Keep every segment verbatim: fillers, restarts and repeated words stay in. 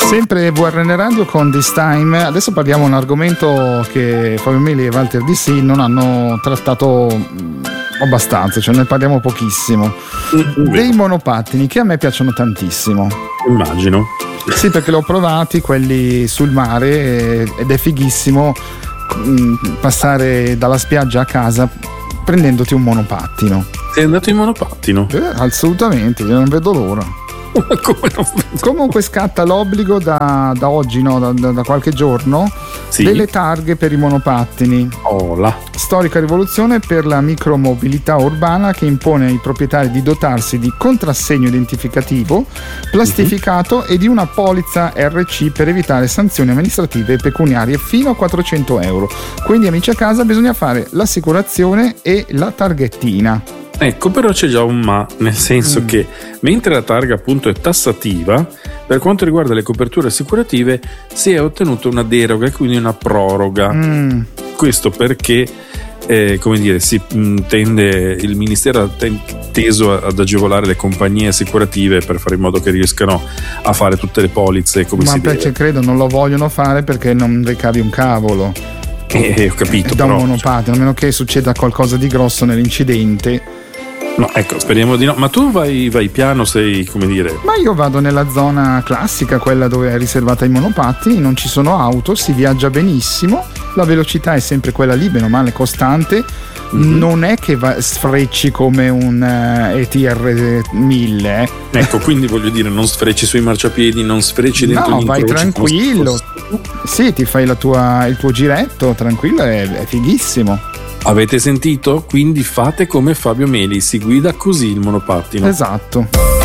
Sempre V R N Radio con This Time. Adesso parliamo di un argomento che Fabio Meli e Walter D C non hanno trattato abbastanza, cioè ne parliamo pochissimo. Mm-hmm. Dei monopattini che a me piacciono tantissimo. Immagino. Sì, perché li ho provati, quelli sul mare, ed è fighissimo passare dalla spiaggia a casa prendendoti un monopattino. Sei andato in monopattino? Eh, assolutamente, non vedo l'ora. Come non vedo? Comunque scatta l'obbligo da, da oggi, no, da, da, da qualche giorno, sì, delle targhe per i monopattini. Oh là. Storica rivoluzione per la micromobilità urbana che impone ai proprietari di dotarsi di contrassegno identificativo plastificato uh-huh. e di una polizza R C per evitare sanzioni amministrative e pecuniarie fino a quattrocento euro. Quindi, amici a casa, bisogna fare l'assicurazione e la targhettina. Ecco, però c'è già un ma, nel senso mm. che mentre la targa appunto è tassativa, per quanto riguarda le coperture assicurative si è ottenuta una deroga, quindi una proroga. Mm. Questo perché, eh, come dire, si mh, tende, il Ministero ha teso ad agevolare le compagnie assicurative per fare in modo che riescano a fare tutte le polizze come ma si deve. Ma perché credo non lo vogliono fare perché non ricavi un cavolo. Eh, ho capito. Da però, un monopattino, a meno che succeda qualcosa di grosso nell'incidente. No, ecco, speriamo di no. Ma tu vai, vai piano, sei, come dire... Ma io vado nella zona classica, quella dove è riservata ai monopattini, non ci sono auto, si viaggia benissimo, la velocità è sempre quella lì, bene o male costante, mm-hmm. non è che va, sfrecci come un uh, E T R mille. Eh. Ecco, quindi voglio dire, non sfrecci sui marciapiedi, non sfrecci dentro no, gli vai incroci. Tranquillo. Sì, ti fai la tua, il tuo giretto, tranquillo, è, è fighissimo. Avete sentito? Quindi fate come Fabio Meli, si guida così il monopattino. Esatto.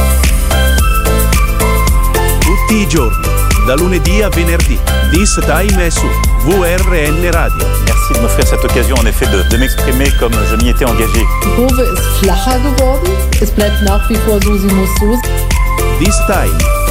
Tutti i giorni, da lunedì a venerdì, This Time è su V R N Radio. Merci de m'offrir cette occasion en effet de, de m'exprimer comme je m'y étais engagé. Die Kurve ist flacher geworden, es bleibt nach wie vor so, sie muss so. This Time.